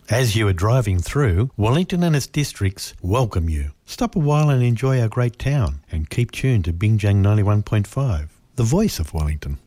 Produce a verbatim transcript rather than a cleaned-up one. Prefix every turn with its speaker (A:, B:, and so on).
A: As you are driving through, Wellington and its districts welcome you. Stop a while and enjoy our great town, and keep tuned to Binjang ninety-one point five, the voice of Wellington.